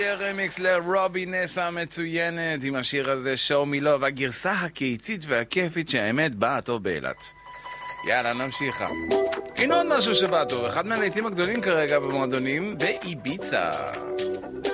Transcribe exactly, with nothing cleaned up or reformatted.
רמיקס לרובי נסה המצוינת עם השיר הזה Show Me Love, הגרסה הקיצית והכיפית שהאמת באה טוב באילת. יאללה, נמשיכה. הנה עוד משהו שבא טוב, אחד מהלהיטים הגדולים כרגע במועדונים באיביצה.